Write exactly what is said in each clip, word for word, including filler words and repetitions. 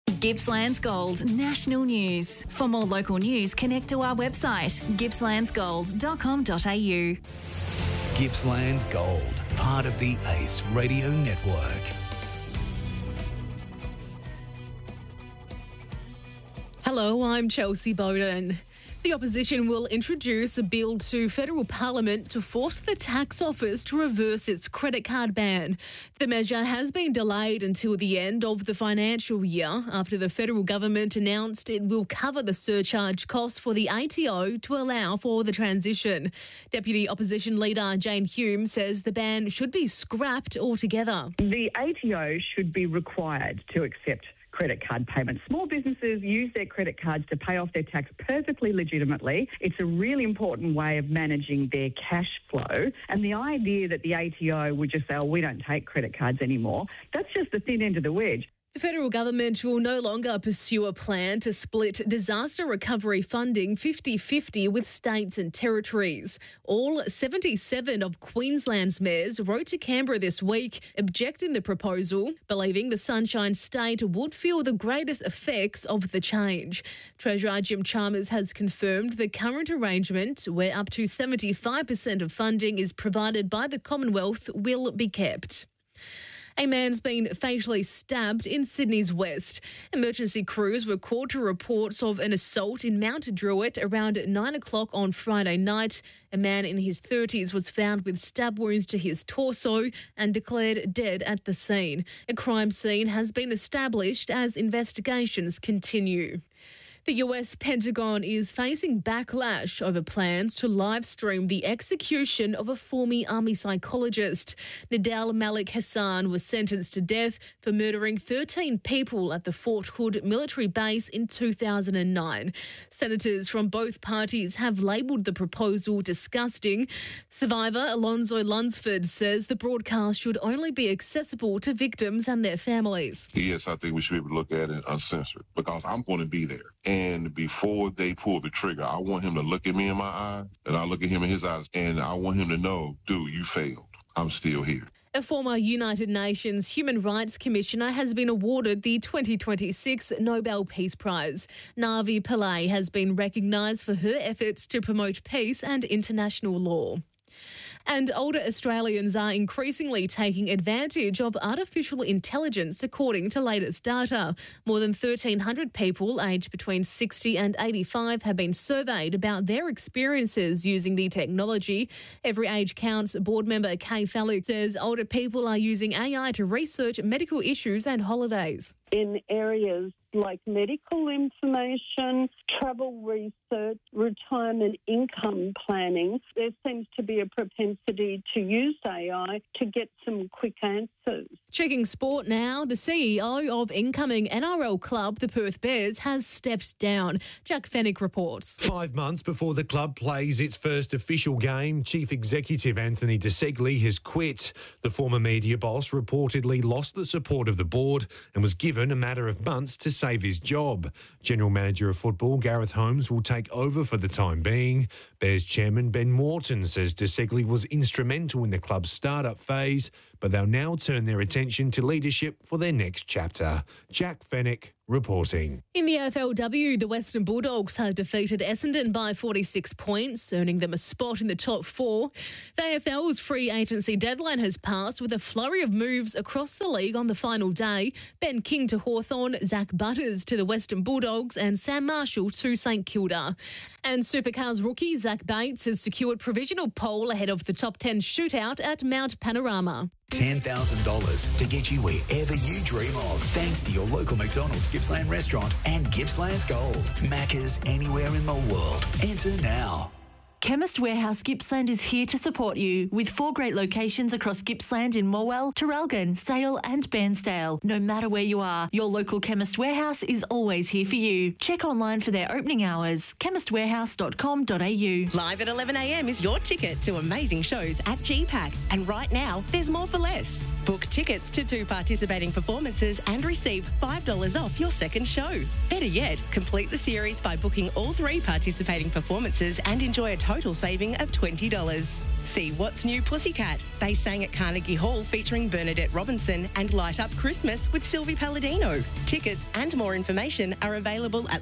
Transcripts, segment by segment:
Gippsland's Gold National News. For more local news, connect to our website, gippslands gold dot com dot a u. Gippsland's Gold, part of the Ace Radio Network. Hello, I'm Chelsea Bowden. The opposition will introduce a bill to federal parliament to force the tax office to reverse its credit card ban. The measure has been delayed until the end of the financial year after the federal government announced it will cover the surcharge costs for the A T O to allow for the transition. Deputy Opposition Leader Jane Hume says the ban should be scrapped altogether. The A T O should be required to accept credit card payments. Small businesses use their credit cards to pay off their tax perfectly legitimately. It's a really important way of managing their cash flow. And the idea that the A T O would just say, oh, we don't take credit cards anymore, that's just the thin end of the wedge. The federal government will no longer pursue a plan to split disaster recovery funding fifty-fifty with states and territories. All seventy-seven of Queensland's mayors wrote to Canberra this week objecting the proposal, believing the Sunshine State would feel the greatest effects of the change. Treasurer Jim Chalmers has confirmed the current arrangement, where up to seventy-five percent of funding is provided by the Commonwealth, will be kept. A man's been fatally stabbed in Sydney's west. Emergency crews were called to reports of an assault in Mount Druitt around nine o'clock on Friday night. A man in his thirties was found with stab wounds to his torso and declared dead at the scene. A crime scene has been established as investigations continue. The U S Pentagon is facing backlash over plans to live stream the execution of a former Army psychologist. Nadal Malik Hassan was sentenced to death for murdering thirteen people at the Fort Hood military base in two thousand nine. Senators from both parties have labelled the proposal disgusting. Survivor Alonzo Lunsford says the broadcast should only be accessible to victims and their families. Yes, I think we should be able to look at it uncensored because I'm going to be there. And before they pull the trigger, I want him to look at me in my eyes, and I look at him in his eyes, and I want him to know, dude, you failed. I'm still here. A former United Nations Human Rights Commissioner has been awarded the twenty twenty-six Nobel Peace Prize. Navi Pillay has been recognised for her efforts to promote peace and international law. And older Australians are increasingly taking advantage of artificial intelligence, according to latest data. More than thirteen hundred people aged between sixty and eighty-five have been surveyed about their experiences using the technology. Every Age Counts board member Kay Felix says older people are using A I to research medical issues and holidays. In areas like medical information, travel research, retirement income planning, there seems to be a propensity to use A I to get some quick answers. Checking sport now, the C E O of incoming N R L club, the Perth Bears, has stepped down. Jack Fennick reports. Five months before the club plays its first official game, Chief Executive Anthony De Segli has quit. The former media boss reportedly lost the support of the board and was given a matter of months to save his job. General Manager of Football Gareth Holmes will take over for the time being. Bears chairman Ben Morton says De Segli was instrumental in the club's start-up phase, but they'll now turn their attention to leadership for their next chapter. Jack Fennick reporting. In the A F L W, the Western Bulldogs have defeated Essendon by forty-six points, earning them a spot in the top four. The A F L's free agency deadline has passed with a flurry of moves across the league on the final day. Ben King to Hawthorn, Zach Butters to the Western Bulldogs and Sam Marshall to St Kilda. And Supercars rookie Zach Bates has secured provisional pole ahead of the top ten shootout at Mount Panorama. ten thousand dollars to get you wherever you dream of, thanks to your local McDonald's Gippsland restaurant and Gippsland's Gold. Macca's anywhere in the world. Enter now. Chemist Warehouse Gippsland is here to support you with four great locations across Gippsland in Morwell, Traralgon, Sale and Bairnsdale. No matter where you are, your local Chemist Warehouse is always here for you. Check online for their opening hours, chemist warehouse dot com dot a u. Live at eleven a m is your ticket to amazing shows at G PAC. And right now, there's more for less. Book tickets to two participating performances and receive five dollars off your second show. Better yet, complete the series by booking all three participating performances and enjoy a total saving of twenty dollars. See What's New Pussycat. They sang at Carnegie Hall featuring Bernadette Robinson and Light Up Christmas with Sylvie Palladino. Tickets and more information are available at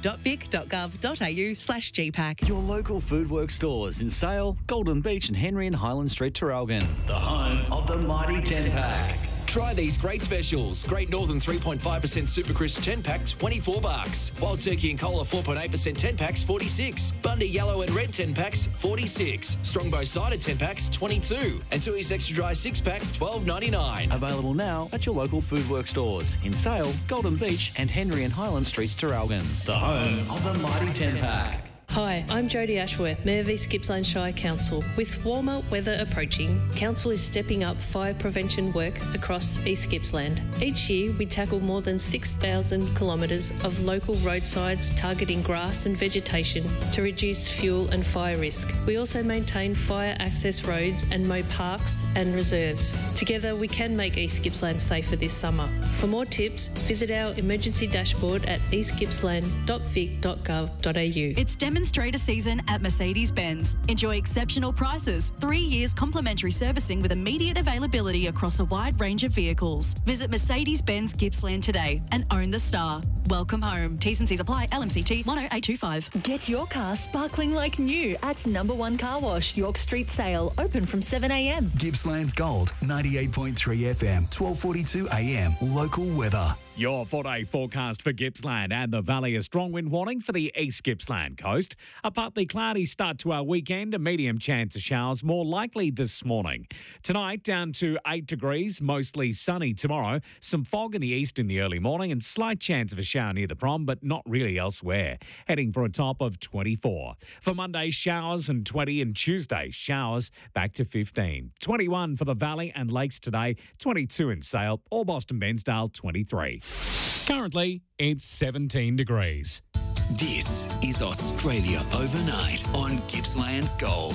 latrobe.vic.gov.au slash GPAC. Your local Foodworks stores in Sale, Golden Beach and Henry and Highland Street, Traralgon. The home of the mighty ten pack. Try these great specials. Great Northern three point five percent Super Crisp ten pack, twenty-four bucks. Wild Turkey and Cola four point eight percent ten packs, forty-six. Bundy Yellow and Red ten packs, forty-six. Strongbow Cider ten packs, twenty-two. And Tooheys Extra Dry six packs, twelve ninety-nine. Available now at your local Foodworks stores in Sale, Golden Beach and Henry and Highland Streets, Traralgon. The home of the mighty ten pack. Hi, I'm Jodie Ashworth, Mayor of East Gippsland Shire Council. With warmer weather approaching, Council is stepping up fire prevention work across East Gippsland. Each year, we tackle more than six thousand kilometres of local roadsides targeting grass and vegetation to reduce fuel and fire risk. We also maintain fire access roads and mow parks and reserves. Together, we can make East Gippsland safer this summer. For more tips, visit our emergency dashboard at east gippsland dot vic dot gov dot a u. It's demonstrator season at Mercedes-Benz. Enjoy exceptional prices, three years complimentary servicing with immediate availability across a wide range of vehicles. Visit Mercedes-Benz Gippsland today and own the star. Welcome home. T's and C's apply. L M C T one oh eight two five. Get your car sparkling like new at Number One Car Wash, York Street Sale, open from seven a m. Gippsland's Gold, ninety-eight point three F M, twelve forty-two a m. Local weather. Your four-day forecast for Gippsland and the Valley. A strong wind warning for the East Gippsland coast. A partly cloudy start to our weekend. A medium chance of showers more likely this morning. Tonight down to eight degrees, mostly sunny tomorrow. Some fog in the east in the early morning and slight chance of a shower near the prom, but not really elsewhere. Heading for a top of twenty-four. For Monday, showers and twenty, and Tuesday, showers back to fifteen. twenty-one for the Valley and Lakes today, twenty-two in Sale, or Boston Bensdale, twenty-three. Currently, it's seventeen degrees. This is Australia Overnight on Gippsland's Gold.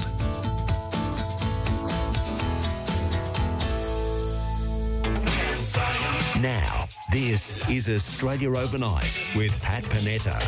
Now, this is Australia Overnight with Pat Panetta.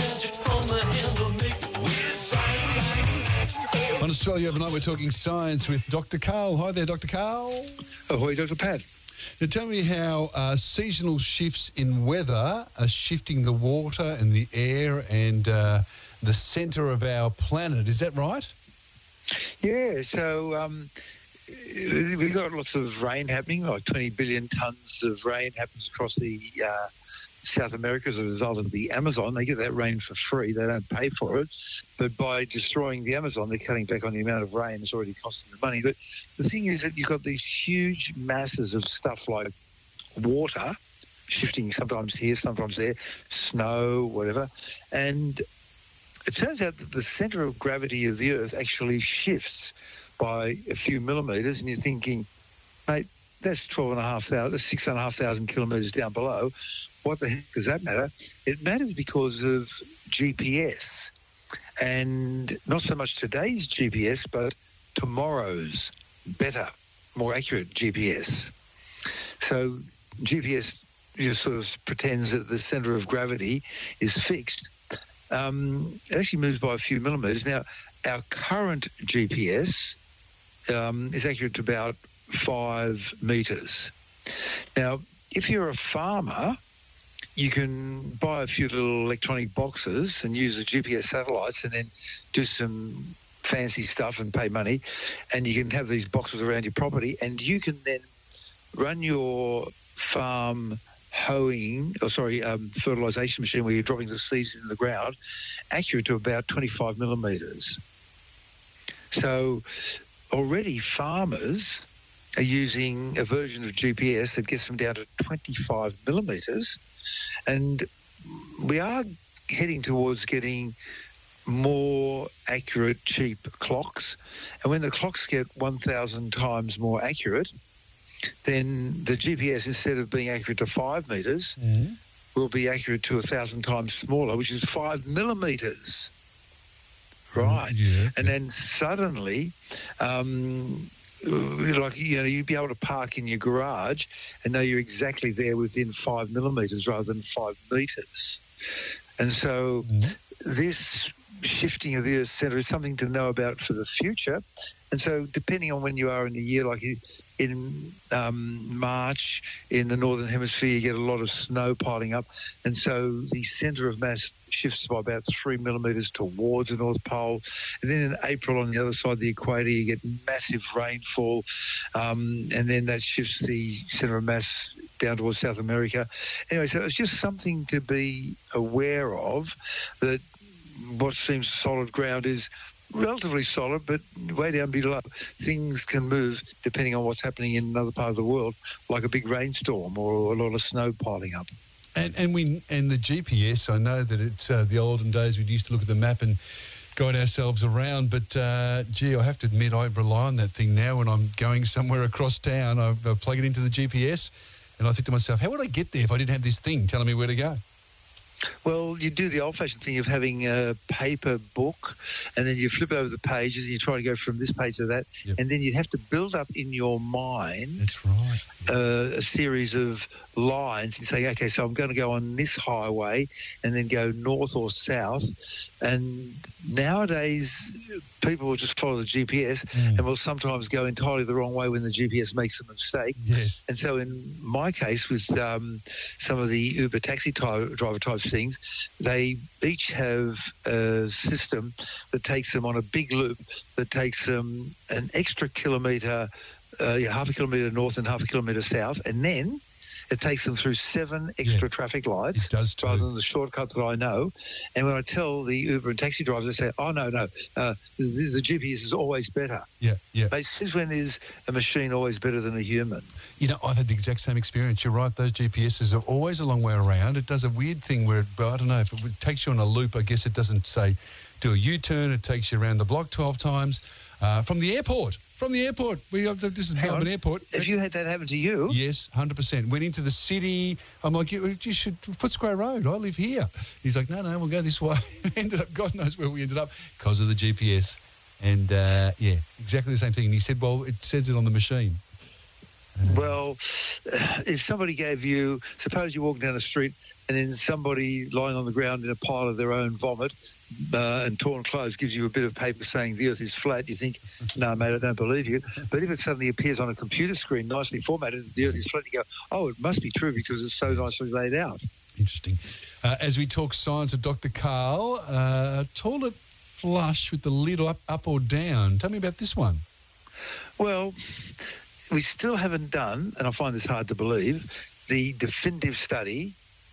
On Australia Overnight, we're talking science with Doctor Carl. Hi there, Doctor Carl. Ahoy, Doctor Pat. So tell me how uh, seasonal shifts in weather are shifting the water and the air and uh, the centre of our planet. Is that right? Yeah, so um, we've got lots of rain happening, like twenty billion tonnes of rain happens across the uh, South America as a result of the Amazon. They get that rain for free. They don't pay for it. But by destroying the Amazon, they're cutting back on the amount of rain. It's already costing them money. But the thing is that you've got these huge masses of stuff like water shifting sometimes here, sometimes there, snow, whatever. And it turns out that the centre of gravity of the Earth actually shifts by a few millimetres. And you're thinking, mate, that's twelve and a half thousand, that's six and a half thousand kilometres down below. What the heck does that matter? It matters because of G P S, and not so much today's G P S, but tomorrow's better, more accurate G P S. So G P S just sort of pretends that the centre of gravity is fixed. Um, it actually moves by a few millimetres. Now, our current G P S um, is accurate to about five metres. Now, if you're a farmer, you can buy a few little electronic boxes and use the G P S satellites and then do some fancy stuff and pay money, and you can have these boxes around your property, and you can then run your farm hoeing, or sorry, um, fertilisation machine where you're dropping the seeds in the ground, accurate to about twenty-five millimetres. So already farmers are using a version of G P S that gets them down to twenty-five millimetres. And we are heading towards getting more accurate, cheap clocks. And when the clocks get one thousand times more accurate, then the G P S, instead of being accurate to five metres, mm-hmm. will be accurate to one thousand times smaller, which is five millimetres. Right. Yeah. And then suddenly... Um, like, you know, you'd be able to park in your garage and know you're exactly there within five millimetres rather than five metres. And so mm-hmm. this shifting of the Earth's centre is something to know about for the future. And so depending on when you are in the year, like in um, March in the Northern Hemisphere, you get a lot of snow piling up. And so the centre of mass shifts by about three millimetres towards the North Pole. And then in April on the other side of the equator, you get massive rainfall. Um, and then that shifts the centre of mass down towards South America. Anyway, so it's just something to be aware of, that what seems solid ground is relatively solid, but way down below, things can move depending on what's happening in another part of the world, like a big rainstorm or a lot of snow piling up. And and we and the G P S, I know that it's uh, the olden days we used to look at the map and guide ourselves around, but uh, gee, I have to admit I rely on that thing now when I'm going somewhere across town. I, I plug it into the G P S and I think to myself, how would I get there if I didn't have this thing telling me where to go? Well, you do the old-fashioned thing of having a paper book, and then you flip over the pages and you try to go from this page to that, yep. and then you'd have to build up in your mind That's right. uh, a series of lines and say, okay, so I'm going to go on this highway and then go north or south. And nowadays, people will just follow the G P S mm. and will sometimes go entirely the wrong way when the G P S makes a mistake. Yes. And so in my case, with um, some of the Uber taxi ty- driver types things, they each have a system that takes them on a big loop that takes them an extra kilometre, uh, yeah, half a kilometre north and half a kilometre south, and then it takes them through seven extra yeah, traffic lights it does too. rather than the shortcut that I know. And when I tell the Uber and taxi drivers, they say, oh, no, no, uh, the, the G P S is always better. Yeah, yeah. But since when is a machine always better than a human? You know, I've had the exact same experience. You're right, those G P S's are always a long way around. It does a weird thing where, it, well, I don't know, if it takes you on a loop, I guess it doesn't say do a U-turn. It takes you around the block twelve times. Uh, from the airport. From the airport. We have, this is Hang Melbourne on. Airport. Have you had that happen to you? Yes, one hundred percent. Went into the city. I'm like, you, you should, Footscray Road, I live here. He's like, no, no, we'll go this way. Ended up, God knows where we ended up, because of the G P S. And, uh, yeah, exactly the same thing. And he said, well, it says it on the machine. Uh, well, if somebody gave you, suppose you walk down the street and then somebody lying on the ground in a pile of their own vomit uh, and torn clothes gives you a bit of paper saying the earth is flat, you think, no, mate, I don't believe you. But if it suddenly appears on a computer screen, nicely formatted, the earth is flat, you go, oh, it must be true because it's so nicely laid out. Interesting. Uh, as we talk science with Doctor Karl, uh, toilet flush with the lid up, up or down. Tell me about this one. Well, we still haven't done, and I find this hard to believe, the definitive study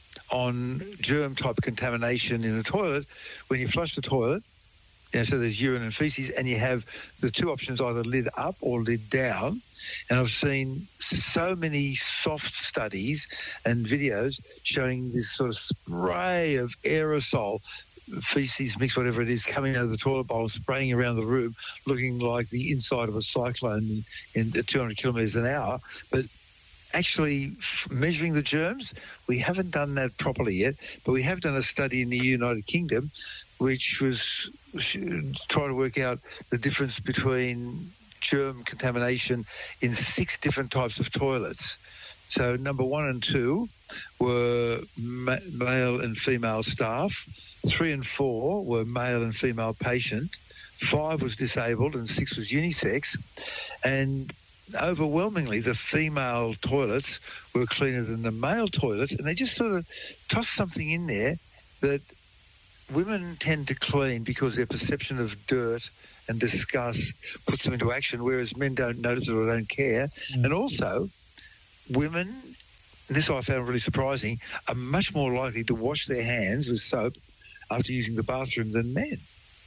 on germ-type contamination in a toilet. When you flush the toilet, you know, so there's urine and faeces, and you have the two options, either lid up or lid down. And I've seen so many soft studies and videos showing this sort of spray of aerosol, faeces, mix, whatever it is, coming out of the toilet bowl, spraying around the room, looking like the inside of a cyclone in, in two hundred kilometres an hour. But actually f- measuring the germs, we haven't done that properly yet, but we have done a study in the United Kingdom which was trying to work out the difference between germ contamination in six different types of toilets. So number one and two were ma- male and female staff. Three and four were male and female patient. Five was disabled and six was unisex. And overwhelmingly, the female toilets were cleaner than the male toilets, and they just sort of tossed something in there that women tend to clean because their perception of dirt and disgust puts them into action, whereas men don't notice it or don't care. Mm. And also, women, and this I found really surprising, are much more likely to wash their hands with soap after using the bathroom than men.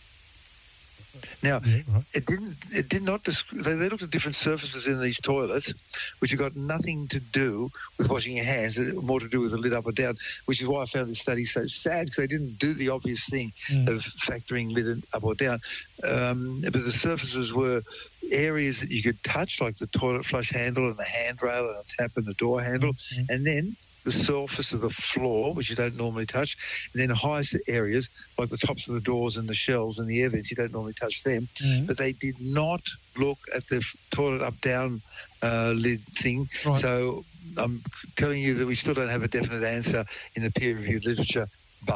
Now, yeah, right. it didn't. It did not. Disc- they, they looked at different surfaces in these toilets, which have got nothing to do with washing your hands, more to do with the lid up or down. Which is why I found this study so sad, because they didn't do the obvious thing mm. of factoring lid up or down. Um, but the surfaces were areas that you could touch, like the toilet flush handle and the handrail and a tap and the door handle, mm-hmm. and then the surface of the floor, which you don't normally touch, and then highest areas like the tops of the doors and the shelves and the air vents, you don't normally touch them. Mm-hmm. But they did not look at the toilet up-down uh, lid thing. Right. So I'm telling you that we still don't have a definite answer in the peer-reviewed literature. Bummer.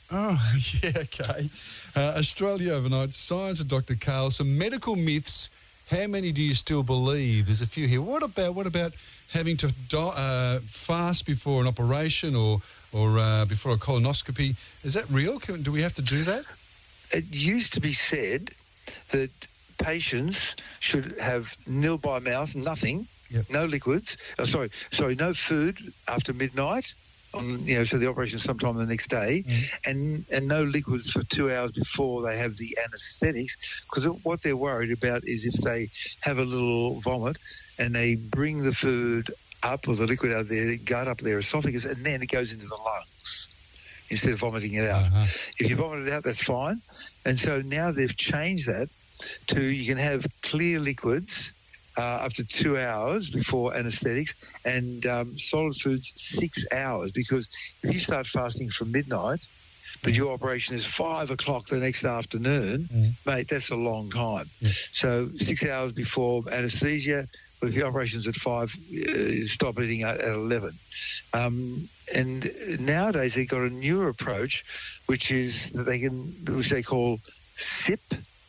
Oh, yeah, okay. Uh, Australia overnight, science of Doctor Carl. Some medical myths. How many do you still believe? There's a few here. What about what about having to di- uh, fast before an operation or or uh, before a colonoscopy? Is that real? Can, do we have to do that? It used to be said that patients should have nil by mouth, nothing, yep. no liquids. Oh, sorry, sorry, no food after midnight. On, you know, so the operation sometime the next day, mm-hmm. and and no liquids for two hours before they have the anaesthetics, because what they're worried about is if they have a little vomit and they bring the food up or the liquid out of their gut, up their esophagus, and then it goes into the lungs instead of vomiting it out. Uh-huh. If you vomit it out, that's fine. And so now they've changed that to you can have clear liquids Uh, up to two hours before anaesthetics, and um, solid foods six hours, because if you start fasting from midnight, but your operation is five o'clock the next afternoon, mm. mate, that's a long time. Yeah. So six hours before anaesthesia, but if your operation's at five, uh, stop eating at, at eleven. Um, and nowadays they've got a newer approach, which is that they can, which they call sip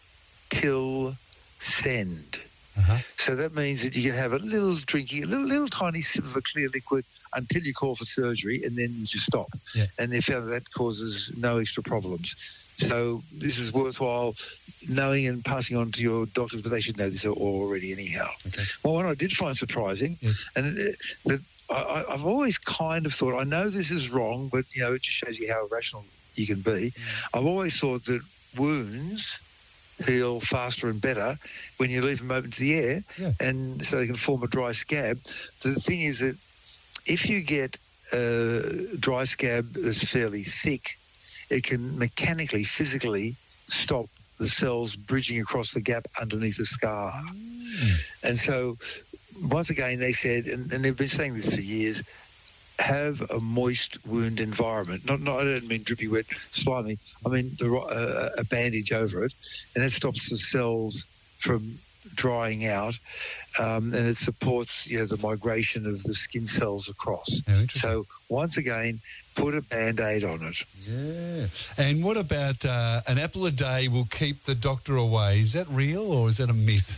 till send. Uh-huh. So that means that you can have a little drinky, a little, little tiny sip of a clear liquid until you call for surgery, and then you just stop. Yeah. And they found that, that causes no extra problems. So this is worthwhile knowing and passing on to your doctors, but they should know this already anyhow. Okay. Well, what I did find surprising, yes. and uh, that I, I've always kind of thought, I know this is wrong, but, you know, it just shows you how irrational you can be. Mm. I've always thought that wounds heal faster and better when you leave them open to the air, yeah. and so they can form a dry scab. So the thing is that if you get a dry scab that's fairly thick, it can mechanically, physically stop the cells bridging across the gap underneath the scar. Mm. And so once again they said, and, and they've been saying this for years, have a moist wound environment. Not, not I don't mean drippy, wet, slimy. I mean the, uh, a bandage over it, and that stops the cells from drying out, um, and it supports, you know, the migration of the skin cells across. Oh, so once again, put a Band-Aid on it. Yeah. And what about uh, an apple a day will keep the doctor away? Is that real or is that a myth?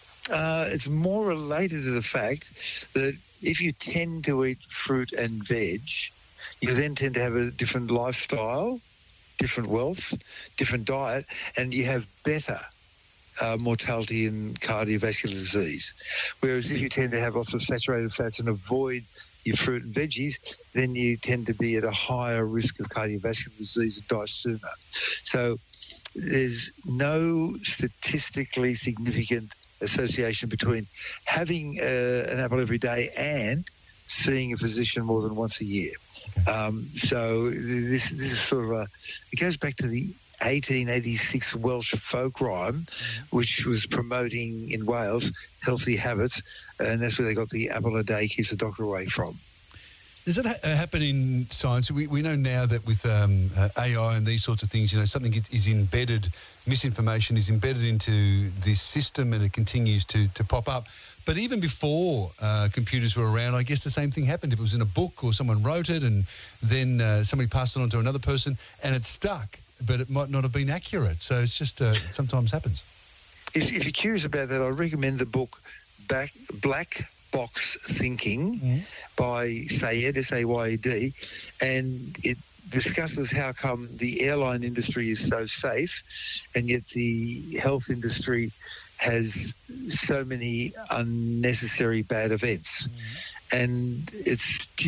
Uh, it's more related to the fact that if you tend to eat fruit and veg, you then tend to have a different lifestyle, different wealth, different diet, and you have better uh, mortality in cardiovascular disease. Whereas if you tend to have lots of saturated fats and avoid your fruit and veggies, then you tend to be at a higher risk of cardiovascular disease and die sooner. So there's no statistically significant association between having uh, an apple every day and seeing a physician more than once a year. Okay. Um, so this, this is sort of a, it goes back to the eighteen eighty-six Welsh folk rhyme, which was promoting in Wales healthy habits, and that's where they got the apple a day keeps the doctor away from. Does that ha- happen in science? We, we know now that with um, uh, A I and these sorts of things, you know, something is embedded, misinformation is embedded into this system and it continues to, to pop up. But even before uh, computers were around, I guess the same thing happened. If it was in a book or someone wrote it and then uh, somebody passed it on to another person and it stuck, but it might not have been accurate. So it's just uh, sometimes happens. If, if you're curious about that, I recommend the book Back, Black Box Thinking mm-hmm. by Sayed, S A Y E D, and it discusses how come the airline industry is so safe and yet the health industry has so many unnecessary bad events. Mm-hmm. And it's